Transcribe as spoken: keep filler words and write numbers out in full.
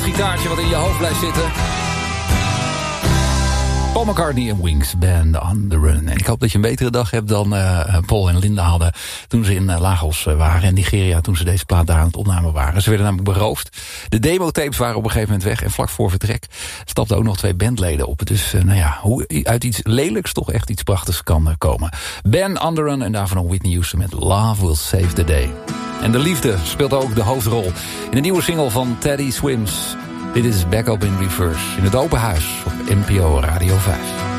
Gitaartje wat in je hoofd blijft zitten. Paul McCartney en Wings, Band on the Run. En ik hoop dat je een betere dag hebt dan uh, Paul en Linda hadden toen ze in uh, Lagos uh, waren. En Nigeria toen ze deze plaat daar aan het opnemen waren. Ze werden namelijk beroofd. De demotapes waren op een gegeven moment weg. En vlak voor vertrek stapten ook nog twee bandleden op. Dus uh, nou ja, hoe uit iets lelijks toch echt iets prachtigs kan uh, komen. Band on the Run en daarvan ook Whitney Houston met Love Will Save the Day. En de liefde speelt ook de hoofdrol in de nieuwe single van Teddy Swims. Dit is Back Up in Reverse in het Open Huis op N P O Radio vijf.